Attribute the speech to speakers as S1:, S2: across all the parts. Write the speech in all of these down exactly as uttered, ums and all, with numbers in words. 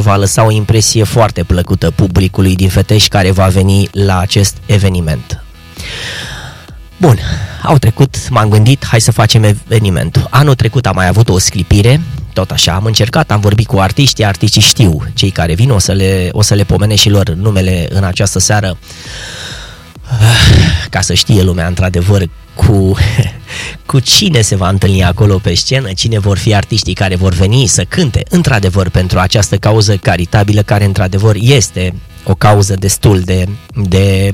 S1: va lăsa o impresie foarte plăcută publicului din Fetești care va veni la acest eveniment. Bun, au trecut, m-am gândit, hai să facem evenimentul. Anul trecut am mai avut o sclipire, tot așa, am încercat, am vorbit cu artiștii, artiștii știu, cei care vin, o să le, o să le pomenesc și lor numele în această seară, ca să știe lumea într-adevăr cu, cu cine se va întâlni acolo pe scenă, cine vor fi artiștii care vor veni să cânte, într-adevăr, pentru această cauză caritabilă, care într-adevăr este o cauză destul de, de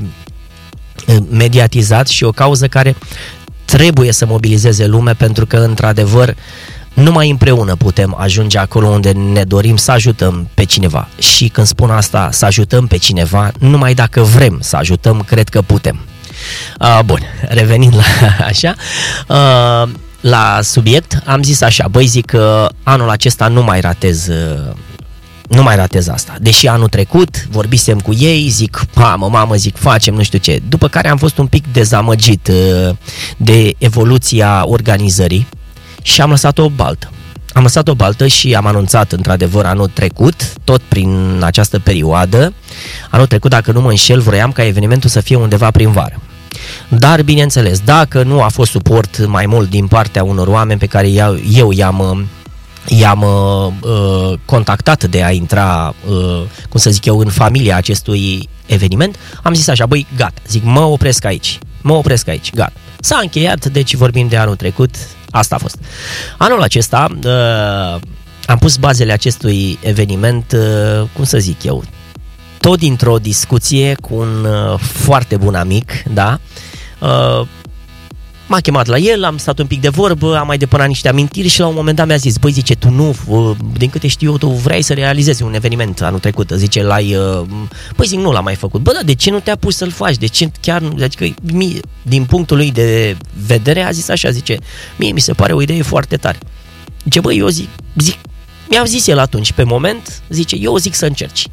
S1: mediatizat și o cauză care trebuie să mobilizeze lume, pentru că într-adevăr numai împreună putem ajunge acolo unde ne dorim să ajutăm pe cineva. Și când spun asta, să ajutăm pe cineva, numai dacă vrem să ajutăm, cred că putem. Uh, bun, revenind la așa, uh, la subiect, am zis așa, băi, zic că anul acesta nu mai ratez uh, Nu mai ratez asta. Deși anul trecut vorbisem cu ei, zic, mamă, mamă, zic, facem nu știu ce. După care am fost un pic dezamăgit uh, de evoluția organizării și am lăsat o baltă. Am lăsat o baltă și am anunțat într-adevăr anul trecut, tot prin această perioadă, anul trecut, dacă nu mă înșel, vroiam ca evenimentul să fie undeva prin vară. Dar, bineînțeles, dacă nu a fost suport mai mult din partea unor oameni pe care eu i-am... i-am uh, contactat de a intra, uh, cum să zic eu, în familia acestui eveniment, am zis așa, băi, gata, zic, mă opresc aici, mă opresc aici, gata. S-a încheiat, deci vorbim de anul trecut, asta a fost. Anul acesta uh, am pus bazele acestui eveniment, uh, cum să zic eu, tot dintr-o discuție cu un uh, foarte bun amic, da, uh, m-a chemat la el, am stat un pic de vorbă, am mai depurat niște amintiri și la un moment dat mi-a zis, băi, zice, tu nu, din câte știu eu, tu vrei să realizezi un eveniment anul trecut, zice, l-ai, păi zic, nu l-am mai făcut. Bă, dar de ce nu te-a pus să-l faci? De ce chiar nu? Adică, mie, din punctul lui de vedere, a zis așa, zice, mie mi se pare o idee foarte tare. Zice, băi, eu zic, zic, mi-a zis el atunci, pe moment, zice, eu zic să încerci.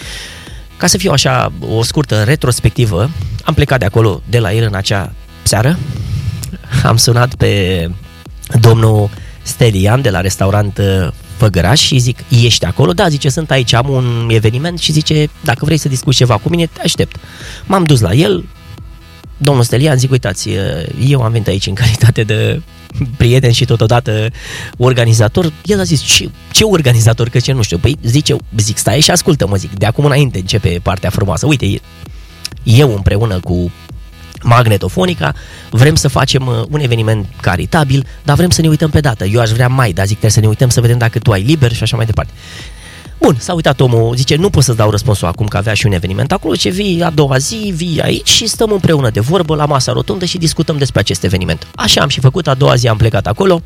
S1: Ca să fiu așa, o scurtă retrospectivă, am plecat de acolo, de la el în acea seară. Am sunat pe domnul Stelian de la restaurant Făgăraș și zic, ești acolo? Da, zice, sunt aici, am un eveniment și zice, dacă vrei să discuți ceva cu mine, te aștept. M-am dus la el, domnul Stelian, zic, uitați, eu am venit aici în calitate de prieten și totodată organizator. El a zis, ce, ce organizator, că ce nu știu. Păi zice, zic, stai și ascultă-mă, zic, de acum înainte începe partea frumoasă. Uite, eu împreună cu Magnetofonica vrem să facem un eveniment caritabil, dar vrem să ne uităm pe dată. Eu aș vrea mai, dar zic, trebuie să ne uităm să vedem dacă tu ai liber și așa mai departe. Bun, s-a uitat omul, zice, nu pot să-ți dau răspunsul acum că avea și un eveniment acolo, ce vii a doua zi, vii aici și stăm împreună de vorbă la masa rotundă și discutăm despre acest eveniment. Așa am și făcut, a doua zi am plecat acolo,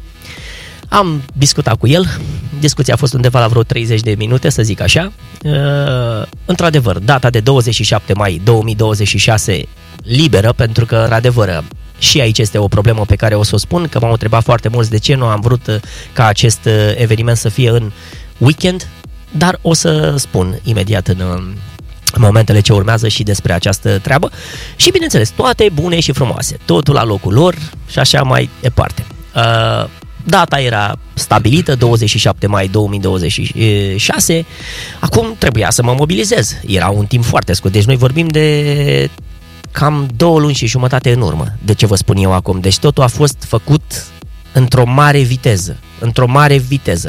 S1: am discutat cu el, discuția a fost undeva la vreo treizeci de minute, să zic așa. Uh, într-adevăr, data de douăzeci și șapte mai două mii douăzeci și șase liberă, pentru că, într-adevăr, și aici este o problemă pe care o să o spun, că m-au întrebat foarte mulți de ce nu am vrut ca acest eveniment să fie în weekend, dar o să spun imediat în momentele ce urmează și despre această treabă. Și, bineînțeles, toate bune și frumoase, totul la locul lor și așa mai departe. Uh, Data era stabilită, douăzeci și șapte mai două mii douăzeci și șase, acum trebuia să mă mobilizez. Era un timp foarte scurt, deci noi vorbim de cam două luni și jumătate în urmă, de ce vă spun eu acum. Deci totul a fost făcut într-o mare viteză, într-o mare viteză.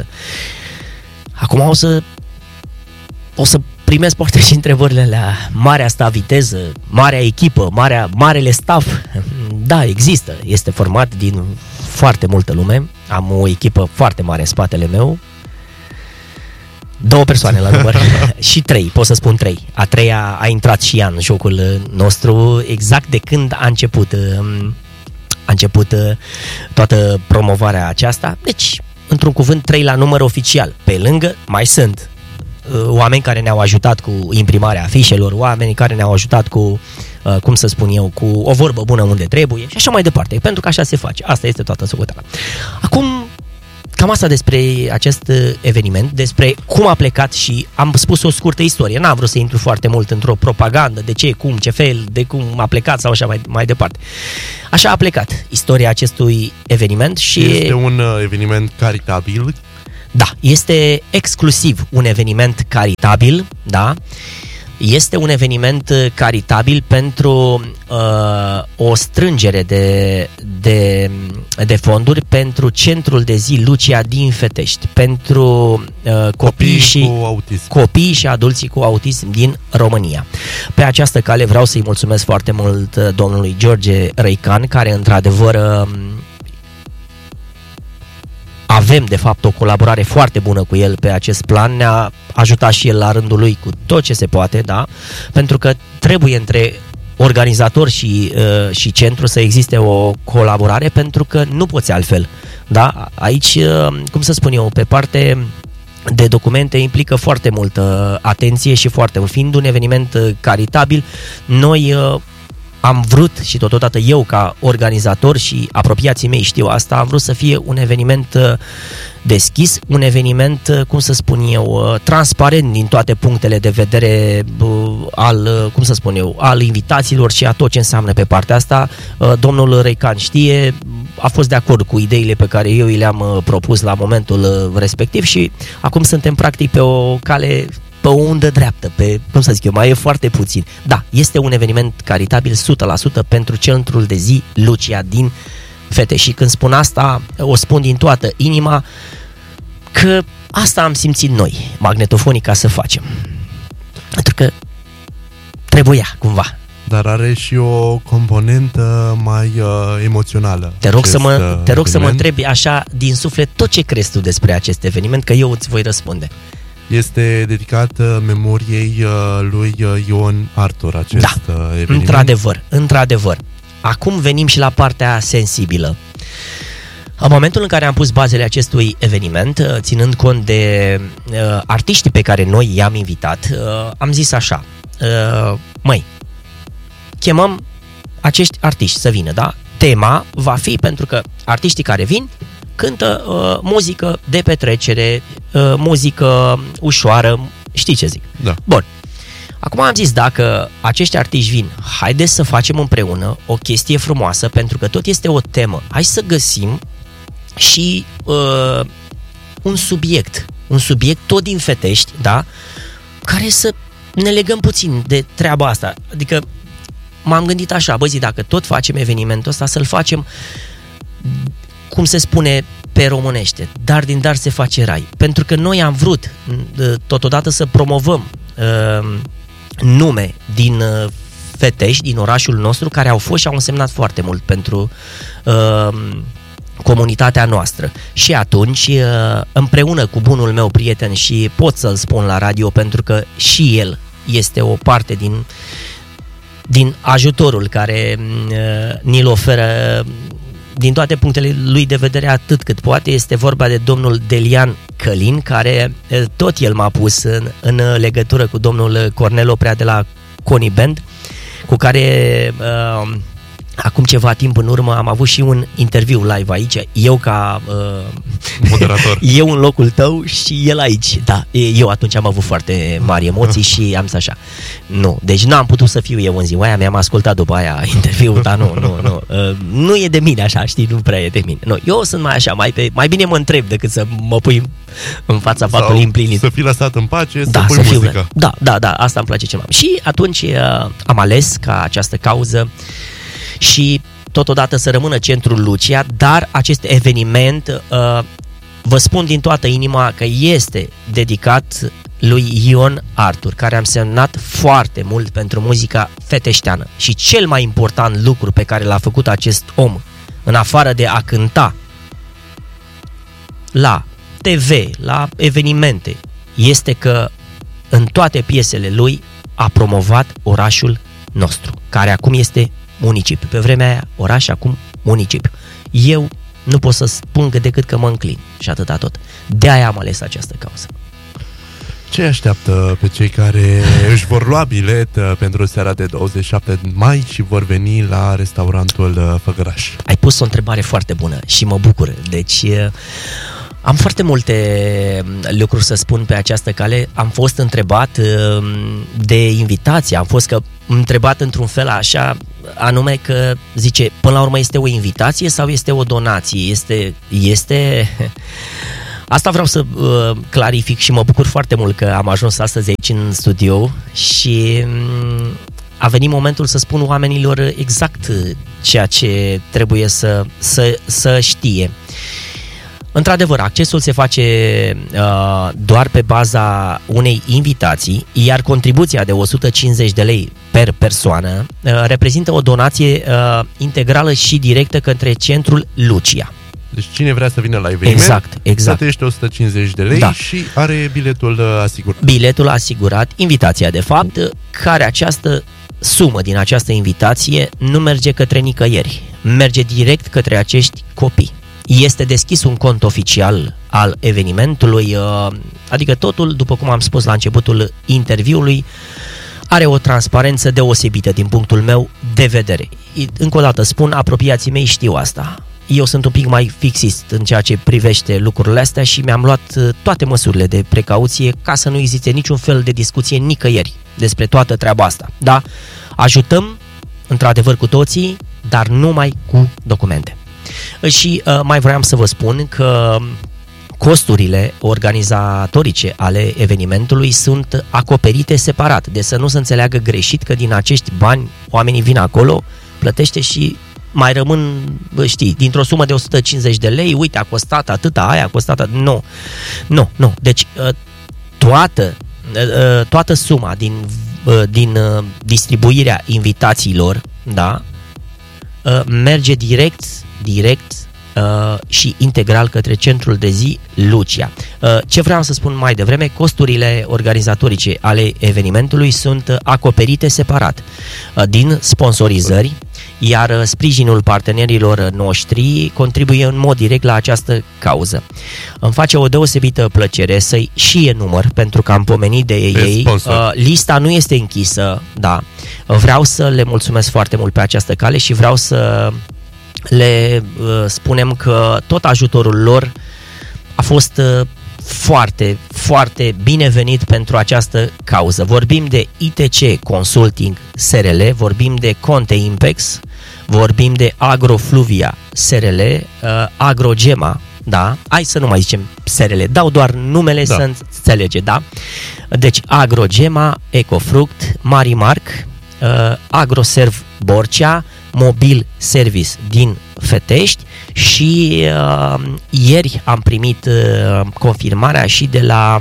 S1: Acum o să, o să primesc poate și întrebările alea, marea asta viteză, marea echipă, marea, marele staff. Da, există, este format din foarte multă lume, am o echipă foarte mare în spatele meu, două persoane la număr și trei, pot să spun trei. A treia a intrat și ea în jocul nostru exact de când a început, a început toată promovarea aceasta. Deci, într-un cuvânt, trei la număr oficial. Pe lângă mai sunt oameni care ne-au ajutat cu imprimarea afișelor, oameni care ne-au ajutat cu, cum să spun eu, cu o vorbă bună unde trebuie și așa mai departe, pentru că așa se face. Asta este toată socoteala. Acum, cam asta despre acest eveniment, despre cum a plecat și am spus o scurtă istorie. N-am vrut să intru foarte mult într-o propagandă, de ce, cum, ce fel, de cum a plecat sau așa mai, mai departe. Așa a plecat istoria acestui eveniment și...
S2: Este un eveniment caritabil.
S1: Da, este exclusiv un eveniment caritabil, da? Este un eveniment caritabil pentru uh, o strângere de, de, de fonduri pentru Centrul de Zi Lucia din Fetești, pentru uh, copii,
S2: copii,
S1: și,
S2: cu autism.
S1: copii și adulții cu autism din România. Pe această cale vreau să-i mulțumesc foarte mult domnului George Răican, care într-adevăr uh, avem, de fapt, o colaborare foarte bună cu el pe acest plan. Ne-a ajutat și el la rândul lui cu tot ce se poate, da? Pentru că trebuie între organizator și, uh, și centru să existe o colaborare, pentru că nu poți altfel, da? Aici, uh, cum să spun eu, pe parte de documente implică foarte multă atenție și foarte mult. Fiind un eveniment caritabil, noi uh, am vrut, și totodată eu ca organizator și apropiații mei știu asta, am vrut să fie un eveniment deschis, un eveniment, cum să spun eu, transparent din toate punctele de vedere al, cum să spun eu, al invitațiilor și a tot ce înseamnă pe partea asta. Domnul Răican știe, a fost de acord cu ideile pe care eu i le-am propus la momentul respectiv și acum suntem practic pe o cale, pe o undă dreaptă, pe, cum să zic eu, mai e foarte puțin. Da, este un eveniment caritabil o sută la sută pentru Centrul de Zi Lucia din Fetești. Și când spun asta, o spun din toată inima, că asta am simțit noi, Magnetofonica, să facem. Pentru că trebuia, cumva.
S2: Dar are și o componentă mai uh, emoțională.
S1: Te rog, să mă, te rog să mă
S2: întrebi
S1: întrebi așa din suflet tot ce crezi tu despre acest eveniment, că eu îți voi răspunde.
S2: Este dedicat memoriei lui Ion Artur, acest
S1: da,
S2: eveniment.
S1: într-adevăr, într-adevăr. Acum venim și la partea sensibilă. În momentul în care am pus bazele acestui eveniment, ținând cont de uh, artiștii pe care noi i-am invitat, uh, am zis așa, uh, măi, chemăm acești artiști să vină, da? Tema va fi, pentru că artiștii care vin cântă uh, muzică de petrecere, uh, muzică ușoară, știi ce zic?
S2: Da.
S1: Bun. Acum am zis, dacă acești artiști vin, haideți să facem împreună o chestie frumoasă, pentru că tot este o temă. Hai să găsim și uh, un subiect, un subiect tot din Fetești, da? Care să ne legăm puțin de treaba asta. Adică m-am gândit așa, bă, zi, dacă tot facem evenimentul ăsta, să-l facem, cum se spune pe românește, dar din dar se face rai. Pentru că noi am vrut totodată să promovăm uh, nume din uh, Fetești, din orașul nostru, care au fost și au însemnat foarte mult pentru uh, comunitatea noastră. Și atunci, uh, împreună cu bunul meu prieten, și pot să-l spun la radio pentru că și el este o parte din, din ajutorul care uh, ni-l oferă din toate punctele lui de vedere atât cât poate, este vorba de domnul Delian Călin, care tot el m-a pus în, în legătură cu domnul Cornel Oprea de la Coni Band, cu care uh, acum ceva timp în urmă am avut și un interviu live aici, eu ca uh,
S2: moderator,
S1: eu în locul tău și el aici. Da, eu atunci am avut foarte mari emoții și am zis așa, nu, deci n-am putut să fiu eu în ziua aia, mi-am ascultat după aia interviul, dar nu, nu, nu, uh, nu e de mine așa, știi, nu prea e de mine. Nu, eu sunt mai așa, mai, pe, mai bine mă întreb decât să mă pui în fața faptului împlinit.
S2: Să fii lăsat în pace,
S1: da,
S2: să pui
S1: să fiu,
S2: muzica.
S1: Da, da, da, asta îmi place cel mai mult. Și atunci uh, am ales ca această cauză și totodată să rămână Centrul Lucia, dar acest eveniment, uh, vă spun din toată inima că este dedicat lui Ion Artur, care a însemnat foarte mult pentru muzica feteșteană. Și cel mai important lucru pe care l-a făcut acest om, în afară de a cânta la T V, la evenimente, este că în toate piesele lui a promovat orașul nostru, care acum este municipiu. Pe vremea aia oraș, acum municipiu. Eu nu pot să spun decât că mă înclin și atâta tot. De-aia am ales această cauză.
S2: Ce așteaptă pe cei care își vor lua bilet pentru seara de douăzeci și șapte mai și vor veni la restaurantul Făgăraș? Ai
S1: pus o întrebare foarte bună și mă bucur. Deci am foarte multe lucruri să spun pe această cale. Am fost întrebat de invitație, am fost că întrebat într-un fel așa, anume că zice, până la urmă este o invitație sau este o donație? Este, este Asta vreau să uh, clarific și mă bucur foarte mult că am ajuns astăzi aici în studio și um, a venit momentul să spun oamenilor exact ceea ce trebuie să, să, să știe. Într-adevăr, accesul se face uh, doar pe baza unei invitații, iar contribuția de o sută cincizeci de lei per persoană uh, reprezintă o donație uh, integrală și directă către Centrul Lucia.
S2: Deci cine vrea să vină la eveniment,
S1: exact, exact.
S2: plătește o sută cincizeci de lei, da, și are biletul uh, asigurat.
S1: Biletul asigurat, invitația de fapt, care această sumă din această invitație nu merge către nicăieri, merge direct către acești copii. Este deschis un cont oficial al evenimentului, adică totul, după cum am spus la începutul interviului, are o transparență deosebită din punctul meu de vedere. Încă o dată spun, apropiații mei știu asta. Eu sunt un pic mai fixist în ceea ce privește lucrurile astea și mi-am luat toate măsurile de precauție ca să nu existe niciun fel de discuție nicăieri despre toată treaba asta. Da? Ajutăm, într-adevăr, cu toții, dar numai cu documente. Și uh, mai vreau să vă spun că costurile organizatorice ale evenimentului sunt acoperite separat, de să nu se înțeleagă greșit că din acești bani oamenii vin acolo, plătește și mai rămân, știi, dintr-o sumă de o sută cincizeci de lei, uite, a costat atâta, aia a costat atâta. Nu, nu, nu. Deci uh, toată, uh, toată suma din, uh, din uh, distribuirea invitațiilor, da, uh, merge direct direct uh, și integral către Centrul de Zi Lucia. Uh, ce vreau să spun mai devreme, costurile organizatorice ale evenimentului sunt acoperite separat uh, din sponsorizări, iar uh, sprijinul partenerilor noștri contribuie în mod direct la această cauză. Îmi face o deosebită plăcere să-i și enumăr, pentru că am pomenit de ei. Uh, lista nu este închisă, da. Vreau să le mulțumesc foarte mult pe această cale și vreau să le uh, spunem că tot ajutorul lor a fost uh, foarte, foarte binevenit pentru această cauză. Vorbim de I T C Consulting S R L, vorbim de Conte Impex, vorbim de Agrofluvia S R L, uh, Agrogema, da? Hai să nu mai zicem S R L, dau doar numele, da, să înțelege, da? Deci Agrogema, Ecofruct, Marimark, uh, Agroserv Borcea, Mobil Service din Fetești și uh, ieri am primit uh, confirmarea și de la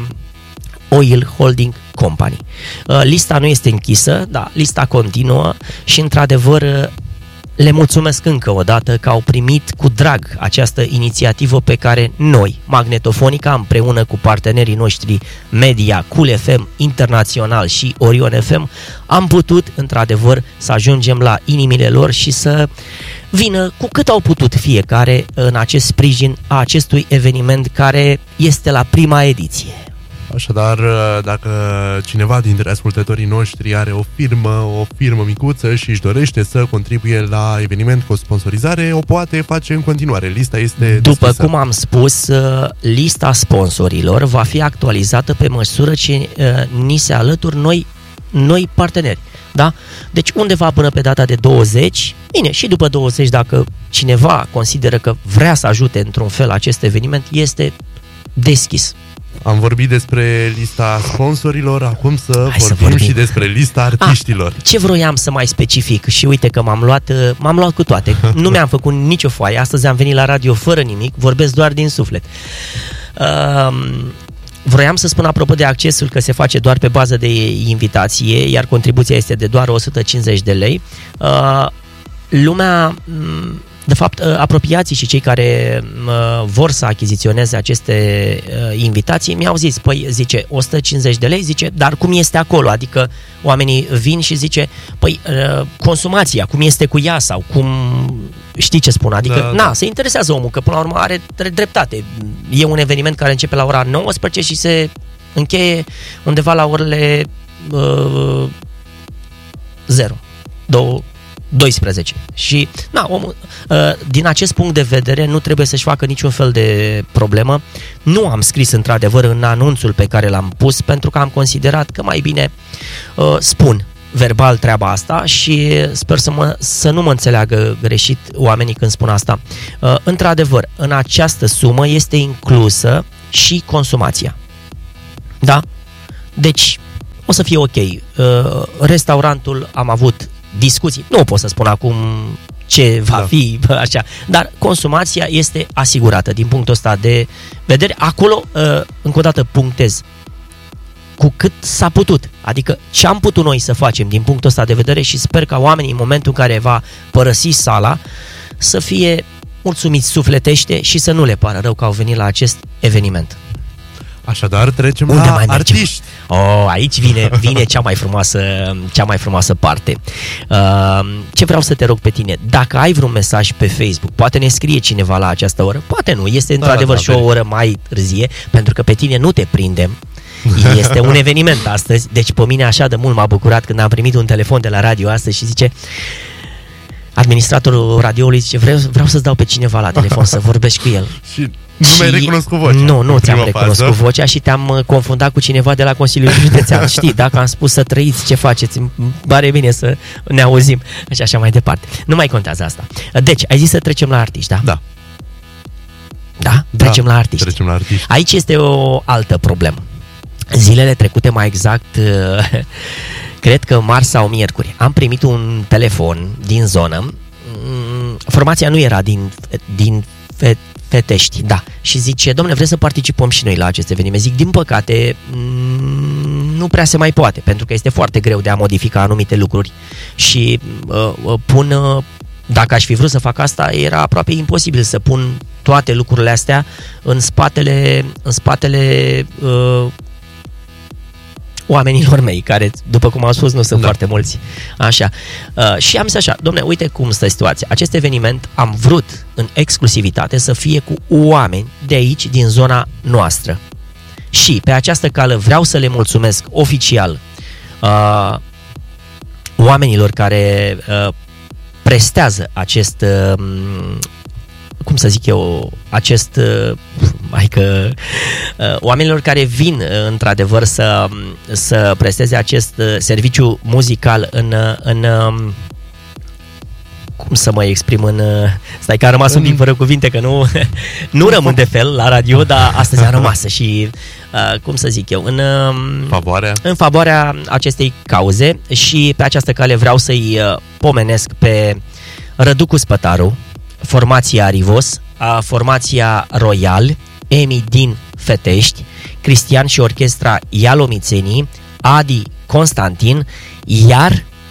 S1: Oil Holding Company. Uh, lista nu este închisă, da, lista continuă și într-adevăr uh, le mulțumesc încă o dată că au primit cu drag această inițiativă pe care noi, Magnetofonica, împreună cu partenerii noștri media, Cool F M Internațional și Orion F M, am putut, într-adevăr, să ajungem la inimile lor și să vină cu cât au putut fiecare în acest sprijin a acestui eveniment care este la prima ediție.
S2: Așadar, dacă cineva dintre ascultătorii noștri are o firmă, o firmă micuță și își dorește să contribuie la eveniment cu o sponsorizare, o poate face în continuare. Lista este
S1: După
S2: deschisă.
S1: cum am spus, lista sponsorilor va fi actualizată pe măsură ce ni se alătur noi, noi parteneri. Da? Deci undeva până pe data de douăzeci, bine, și după douăzeci, dacă cineva consideră că vrea să ajute într-un fel acest eveniment, este deschis.
S2: Am vorbit despre lista sponsorilor, acum să
S1: Hai
S2: vorbim,
S1: să vorbim
S2: și despre lista artiștilor.
S1: A, ce vroiam să mai specific și uite că m-am luat, m-am luat cu toate. Nu mi-am făcut nicio foaie, astăzi am venit la radio fără nimic, vorbesc doar din suflet. Uh, vroiam să spun apropo de accesul că se face doar pe bază de invitație, iar contribuția este de doar o sută cincizeci de lei. Uh, lumea... De fapt, apropiații și cei care vor să achiziționeze aceste invitații mi-au zis, păi, zice, o sută cincizeci de lei, zice, dar cum este acolo? Adică oamenii vin și zice, păi, consumația, cum este cu ea sau cum... Știi ce spun? Adică, da, na, da. Se interesează omul, că până la urmă are dreptate. E un eveniment care începe la ora nouăsprezece și se încheie undeva la orele uh, zero, două, doisprezece. Și, na, omul, din acest punct de vedere, nu trebuie să-și facă niciun fel de problemă. Nu am scris, într-adevăr, în anunțul pe care l-am pus, pentru că am considerat că mai bine spun verbal treaba asta și sper să, mă, să nu mă înțeleagă greșit oamenii când spun asta. Într-adevăr, în această sumă este inclusă și consumația. Da? Deci, o să fie ok. Restaurantul, am avut discuții, nu pot să spun acum ce va da. fi, așa, dar consumația este asigurată din punctul ăsta de vedere. Acolo, încă o dată punctez, cu cât s-a putut, adică ce am putut noi să facem din punctul ăsta de vedere și sper ca oamenii în momentul în care va părăsi sala să fie mulțumiți sufletește și să nu le pară rău că au venit la acest eveniment.
S2: Așadar, trecem
S1: Unde
S2: la
S1: mai
S2: artiști.
S1: Oh, aici vine, vine cea mai frumoasă, cea mai frumoasă parte. Uh, ce vreau să te rog pe tine, dacă ai vreun mesaj pe Facebook, poate ne scrie cineva la această oră, poate nu, este într-adevăr da, da, și o oră mai târzie, pentru că pe tine nu te prindem. Este un eveniment astăzi, deci pe mine așa de mult m-a bucurat când am primit un telefon de la radio astăzi și zice, administratorul radioului zice, vreau, vreau să-ți dau pe cineva la telefon să vorbești cu el.
S2: Și nu mi-ai recunoscut vocea.
S1: Nu, nu ți-am recunoscut fază. vocea și te-am confundat cu cineva de la Consiliul Județean. Știi, dacă am spus să trăiți, ce faceți, îmi pare bine să ne auzim și așa mai departe. Nu mai contează asta. Deci, ai zis să trecem la artiști, da?
S2: Da.
S1: Da? Trecem
S2: da,
S1: la artiști.
S2: Trecem la artiști.
S1: Aici este o altă problemă. Zilele trecute, mai exact, cred că marți sau miercuri, am primit un telefon din zonă. Formația nu era din, din Fetești, da. Și zice, domnule, vreți să participăm și noi la acest eveniment? Zic, din păcate, nu prea se mai poate, pentru că este foarte greu de a modifica anumite lucruri și uh, pun, uh, dacă aș fi vrut să fac asta, era aproape imposibil să pun toate lucrurile astea în spatele, în spatele uh, oamenilor mei, care, după cum am spus, nu sunt da. foarte mulți. Așa. Uh, și am zis așa, dom'le, uite cum stă situația. Acest eveniment am vrut în exclusivitate să fie cu oameni de aici, din zona noastră. Și pe această cale vreau să le mulțumesc oficial uh, oamenilor care uh, prestează acest uh, cum să zic eu, acest, hai că, oamenilor care vin într-adevăr să, să presteze acest serviciu muzical în, în, cum să mă exprim în, stai că a rămas un pic fără cuvinte, că nu, nu rămân de fel la radio, dar astăzi a rămas și, cum să zic eu, în
S2: favoarea,
S1: în favoarea acestei cauze și pe această cale vreau să-i pomenesc pe Răducu Spătaru, formația Rivos, a formația Royal, Emi din Fetești, Cristian și orchestra Ialomițenii, Adi Constantin, iar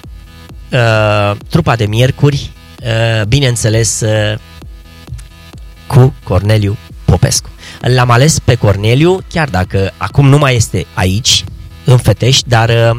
S1: uh, trupa de miercuri, uh, bineînțeles, uh, cu Corneliu Popescu. L-am ales pe Corneliu, chiar dacă acum nu mai este aici, în Fetești, dar uh,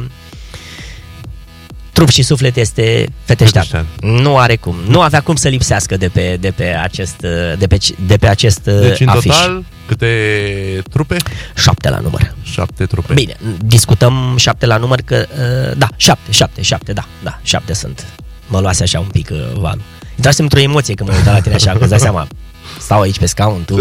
S1: trup și suflet este feteștean. Nu are cum. Nu avea cum să lipsească de pe, de pe acest, de pe, de pe acest
S2: deci, în
S1: afiș.
S2: total, câte trupe?
S1: Șapte la număr.
S2: Șapte trupe.
S1: Bine, discutăm șapte la număr că... Da, șapte, șapte, șapte, da, da, șapte sunt. Mă luase așa un pic valul. Intrasem într-o emoție când mă uitam la tine așa, că îți dai seama, stau aici pe scaun, tu.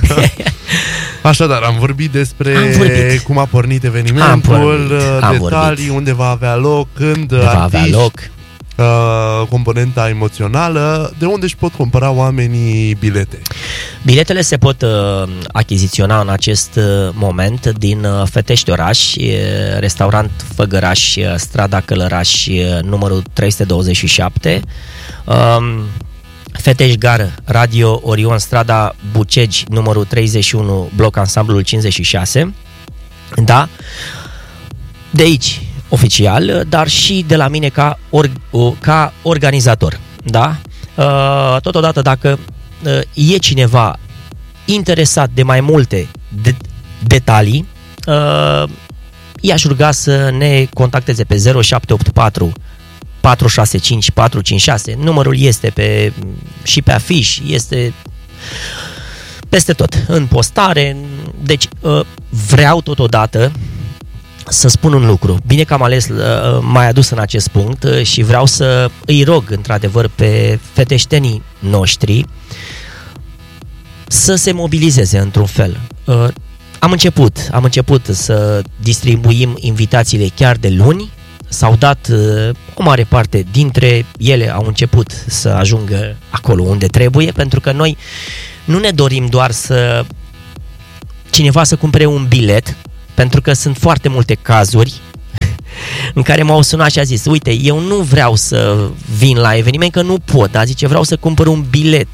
S2: Așadar, am vorbit despre
S1: am vorbit.
S2: cum a pornit evenimentul, am pornit. Am detalii, vorbit. unde va avea loc, când,
S1: unde va avea loc,
S2: uh, componenta emoțională, de unde își pot cumpăra oamenii bilete?
S1: Biletele se pot uh, achiziționa în acest uh, moment din uh, Fetești oraș, uh, restaurant Făgăraș, uh, strada Călăraș, uh, numărul trei sute douăzeci și șapte, uh, Fetești Gară, Radio Orion, strada Bucegi, numărul treizeci și unu, bloc ansamblul cincizeci și șase, da, de aici, oficial, dar și de la mine ca, or, ca organizator, da, uh, totodată dacă uh, e cineva interesat de mai multe de- detalii, uh, i-aș ruga să ne contacteze pe zero șapte opt patru patru șase cinci patru cinci șase. Numărul este pe, și pe afiș, este peste tot, în postare. Deci vreau totodată să spun un lucru. Bine că am ales, m-ai adus în acest punct și vreau să îi rog într-adevăr pe feteștenii noștri să se mobilizeze într-un fel. Am început, am început să distribuim invitațiile chiar de luni. S-au dat, o mare parte dintre ele au început să ajungă acolo unde trebuie, pentru că noi nu ne dorim doar să cineva să cumpere un bilet, pentru că sunt foarte multe cazuri în care m-au sunat și a zis, uite, eu nu vreau să vin la eveniment, că nu pot, dar zice, vreau să cumpăr un bilet.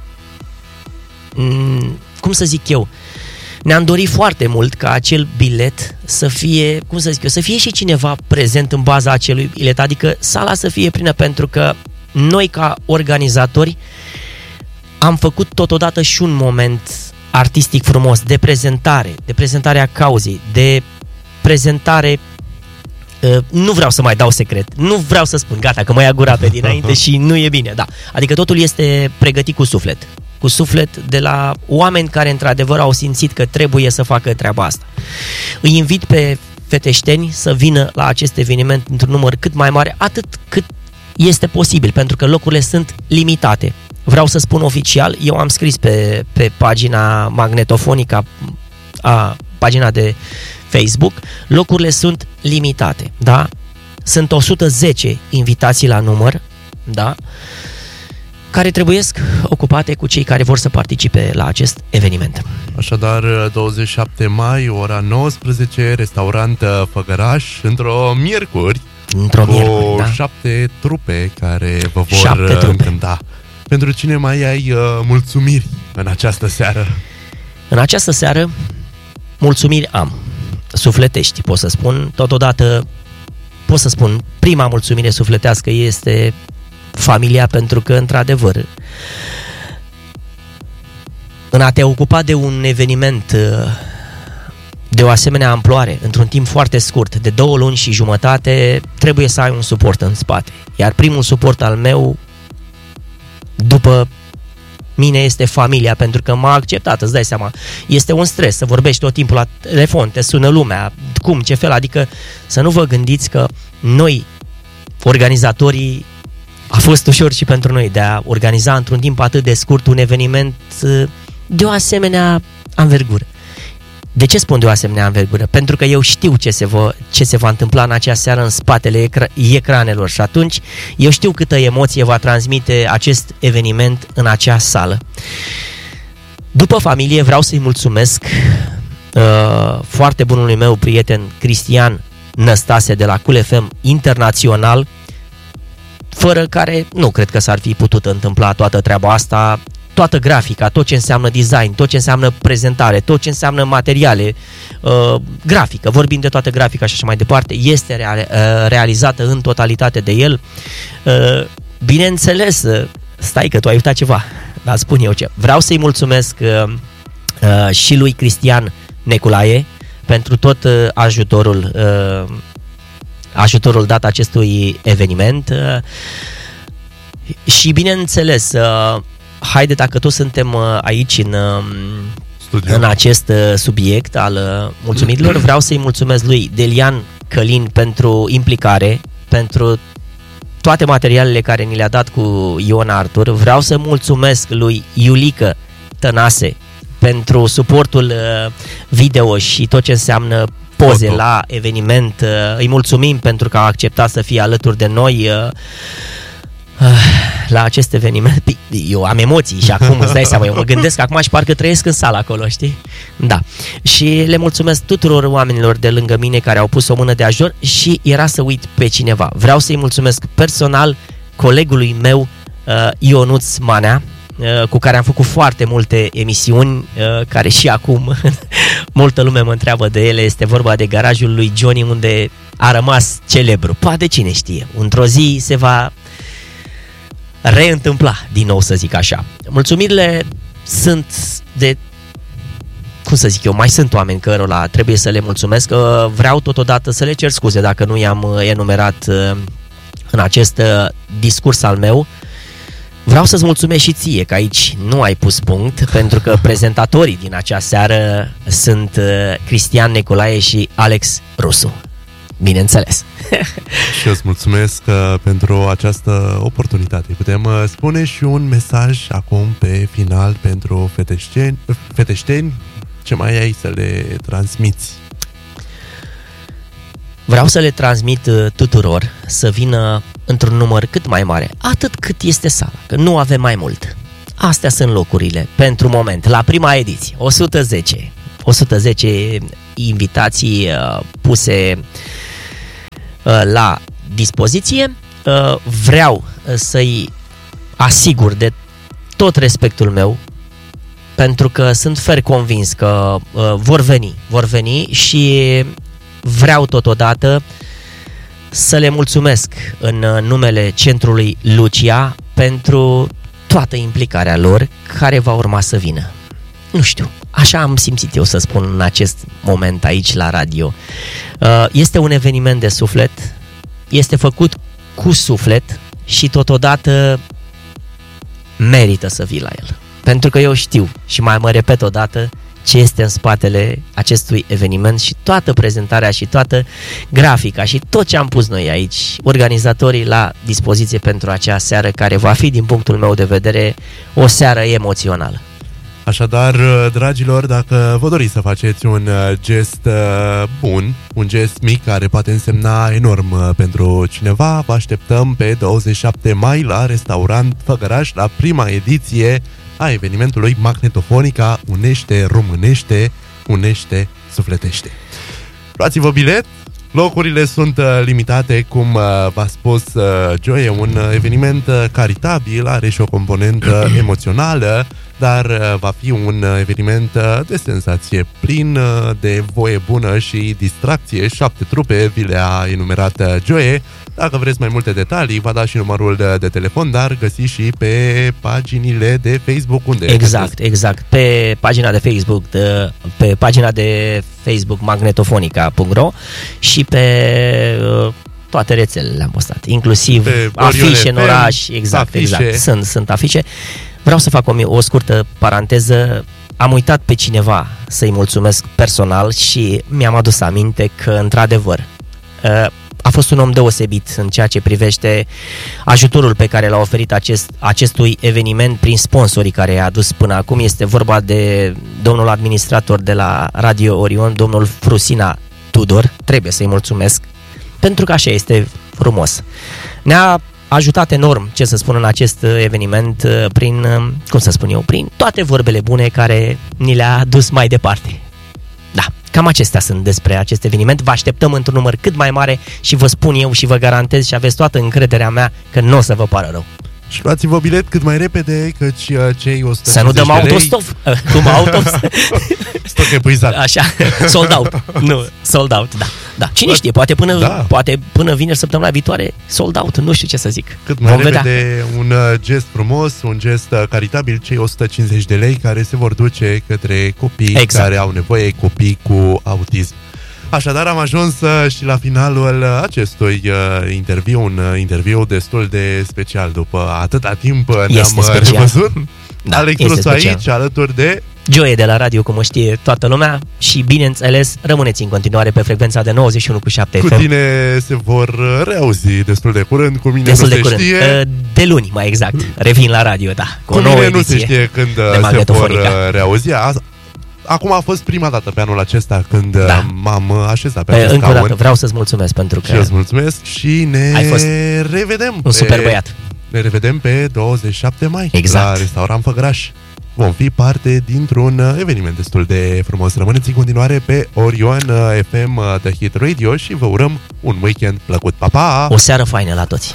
S1: Mm, cum să zic eu? Ne-am dorit foarte mult ca acel bilet să fie, cum să zic eu, să fie și cineva prezent în baza acelui bilet, adică sala să fie plină, pentru că noi ca organizatori am făcut totodată și un moment artistic frumos de prezentare, de prezentare a cauzei, de prezentare, nu vreau să mai dau secret, nu vreau să spun, gata, că mă ia gura pe dinainte și nu e bine, da. Adică totul este pregătit cu suflet, cu suflet de la oameni care într-adevăr au simțit că trebuie să facă treaba asta. Îi invit pe feteșteni să vină la acest eveniment într-un număr cât mai mare, atât cât este posibil, pentru că locurile sunt limitate. Vreau să spun oficial, eu am scris pe, pe pagina magnetofonică, a, pagina de Facebook, locurile sunt limitate, da? Sunt o sută zece invitații la număr, da? Care trebuiesc ocupate cu cei care vor să participe la acest eveniment.
S2: Așadar, douăzeci și șapte mai, ora nouăsprezece, restaurant Făgăraș, într-o miercuri,
S1: într-o
S2: cu
S1: miercuri, da?
S2: șapte trupe care vă vor
S1: șapte trupe.
S2: încânta. Pentru cine mai ai uh, mulțumiri în această seară?
S1: În această seară, mulțumiri am, sufletești, pot să spun, totodată pot să spun, prima mulțumire sufletească este familia, pentru că, într-adevăr, în a te ocupa de un eveniment de o asemenea amploare, într-un timp foarte scurt, de două luni și jumătate, trebuie să ai un suport în spate. Iar primul suport al meu, după mine, este familia, pentru că m-a acceptat, îți dai seama. Este un stres să vorbești tot timpul la telefon, te sună lumea, cum, ce fel, adică să nu vă gândiți că noi, organizatorii, a fost ușor și pentru noi de a organiza într-un timp atât de scurt un eveniment de o asemenea anvergură. De ce spun de o asemenea anvergură? Pentru că eu știu ce se va, ce se va întâmpla în acea seară în spatele ecra- ecranelor și atunci eu știu câtă emoție va transmite acest eveniment în acea sală. După familie vreau să-i mulțumesc uh, foarte bunului meu prieten Cristian Năstase de la Cool F M Internațional, fără care nu cred că s-ar fi putut întâmpla toată treaba asta, toată grafica, tot ce înseamnă design, tot ce înseamnă prezentare, tot ce înseamnă materiale, uh, grafică, vorbim de toată grafica și așa mai departe, este real, uh, realizată în totalitate de el. Uh, bineînțeles, uh, stai că tu ai uitat ceva, dar spun eu ce. Vreau să-i mulțumesc uh, uh, și lui Cristian Neculae pentru tot uh, ajutorul uh, ajutorul dat acestui eveniment uh, și bineînțeles uh, haide, dacă toți suntem uh, aici în, uh, în acest uh, subiect al uh, mulțumirilor, vreau să-i mulțumesc lui Delian Călin pentru implicare, pentru toate materialele care ni le-a dat cu Ion Artur. Vreau să mulțumesc lui Iulică Tănase pentru suportul uh, video și tot ce înseamnă poze Foto. La eveniment. Uh, îi mulțumim pentru că a acceptat să fie alături de noi uh, uh, la acest eveniment. Eu am emoții și acum îți dai seama, eu mă gândesc acum și parcă trăiesc în sală acolo, știi? Da. Și le mulțumesc tuturor oamenilor de lângă mine care au pus o mână de ajutor și era să uit pe cineva. Vreau să-i mulțumesc personal colegului meu uh, Ionuț Manea, uh, cu care am făcut foarte multe emisiuni, uh, care și acum multă lume mă întreabă de ele. Este vorba de Garajul lui Johnny, unde a rămas celebru. Poate cine știe, într-o zi se va reîntâmpla din nou, să zic așa. Mulțumirile sunt de, cum să zic eu, mai sunt oameni cărora trebuie să le mulțumesc. Vreau totodată să le cer scuze dacă nu i-am enumerat în acest discurs al meu. Vreau să-ți mulțumesc și ție că aici nu ai pus punct, pentru că prezentatorii din acea seară sunt Cristian Neculae și Alex Rusu. Bineînțeles.
S2: Și eu îți mulțumesc uh, pentru această oportunitate. Putem uh, spune și un mesaj acum pe final pentru feteșteni, feteșteni, ce mai ai să le transmiți?
S1: Vreau să le transmit uh, tuturor să vină într-un număr cât mai mare, atât cât este sala, că nu avem mai mult. Astea sunt locurile pentru moment, la prima ediție, o sută zece. o sută zece invitații uh, puse uh, la dispoziție. Uh, vreau să-i asigur de tot respectul meu, pentru că sunt fer convins că uh, vor veni, vor veni și vreau totodată să le mulțumesc în numele Centrului Lucia pentru toată implicarea lor care va urma să vină. Nu știu, așa am simțit eu să spun în acest moment aici la radio. Este un eveniment de suflet, este făcut cu suflet și totodată merită să vii la el. Pentru că eu știu și mai mă repet odată ce este în spatele acestui eveniment și toată prezentarea și toată grafica și tot ce am pus noi aici, organizatorii la dispoziție pentru acea seară care va fi, din punctul meu de vedere, o seară emoțională.
S2: Așadar, dragilor, dacă vă doriți să faceți un gest bun, un gest mic care poate însemna enorm pentru cineva, vă așteptăm pe douăzeci și șapte mai la Restaurant Făgăraș, la prima ediție a evenimentului Magnetofonica Unește Românește, Unește Sufletește. Luați-vă bilet, locurile sunt limitate, cum v-a spus Joe, un eveniment caritabil, are și o componentă emoțională, dar va fi un eveniment de senzație, plin de voie bună și distracție. Șapte trupe vi le-a enumerat Joe. Dacă vreți mai multe detalii, va da și numărul de, de telefon, dar găsiți și pe paginile de Facebook. Unde
S1: exact, exact. Pe pagina de Facebook, de, pe pagina de Facebook magnetofonica punct ro și pe uh, toate rețelele le-am postat, inclusiv pe afișe în oraș, exact, afișe. exact. Sunt, sunt afișe. Vreau să fac o, o scurtă paranteză. Am uitat pe cineva să-i mulțumesc personal și mi-am adus aminte că, într-adevăr, uh, a fost un om deosebit în ceea ce privește ajutorul pe care l-a oferit acest, acestui eveniment prin sponsorii care i-a adus până acum. Este vorba de domnul administrator de la Radio Orion, domnul Frusina Tudor. Trebuie să-i mulțumesc, pentru că așa este frumos. Ne-a ajutat enorm, ce să spun, în acest eveniment prin, cum să spun eu, prin toate vorbele bune care ni le-a dus mai departe. Da, cam acestea sunt despre acest eveniment. Vă așteptăm într-un număr cât mai mare și vă spun eu și vă garantez și aveți toată încrederea mea că nu o să vă pară rău.
S2: Și luați-vă bilet cât mai repede, căci uh, cei o sută cincizeci
S1: să nu dăm autostop. Cum autostop?
S2: Stoc epuizat.
S1: Așa, sold out. Nu, sold out, da. Da. Cine știe, poate până, da. poate până vineri săptămâna viitoare sold out, nu știu ce să zic.
S2: Cât mai Vom repede vedea. Un uh, gest frumos, un gest uh, caritabil, cei o sută cincizeci de lei care se vor duce către copii exact. care au nevoie, copii cu autism. Așadar, am ajuns uh, și la finalul uh, acestui uh, interviu, un uh, interviu destul de special. După atâta timp uh, ne-am revăzut. Da, Alex Rusu aici, alături de
S1: Joe de la radio, cum o știe toată lumea. Și, bineînțeles, rămâneți în continuare pe frecvența de nouăzeci și unu virgulă șapte
S2: Cu
S1: F M.
S2: tine se vor reauzi destul de curând, cu mine
S1: destul
S2: nu
S1: de
S2: se
S1: curând.
S2: știe.
S1: De luni, mai exact. Revin la radio, da. Cu,
S2: cu
S1: o nouă
S2: mine
S1: ediție
S2: nu se știe când se vor reauzi. Acum a fost prima dată pe anul acesta când da. m-am așezat pe acest
S1: Încă o dată vreau să-ți mulțumesc pentru că...
S2: Și îți mulțumesc și ne
S1: ai fost
S2: revedem.
S1: Un
S2: pe...
S1: super băiat.
S2: Ne revedem pe douăzeci și șapte mai
S1: exact.
S2: la Restaurant Făgăraș. Vom fi parte dintr-un eveniment destul de frumos. Rămâneți în continuare pe Orion F M The Hit Radio și vă urăm un weekend plăcut. Pa, pa!
S1: O seară faină la toți!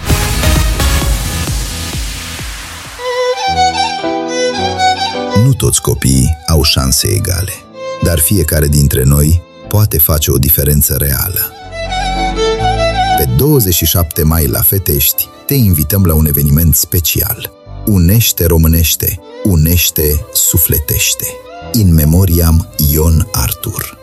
S3: Nu toți copiii au șanse egale, dar fiecare dintre noi poate face o diferență reală. Pe douăzeci și șapte mai la Fetești te invităm la un eveniment special. Unește Românește, Unește Sufletește. In memoriam Ion Artur.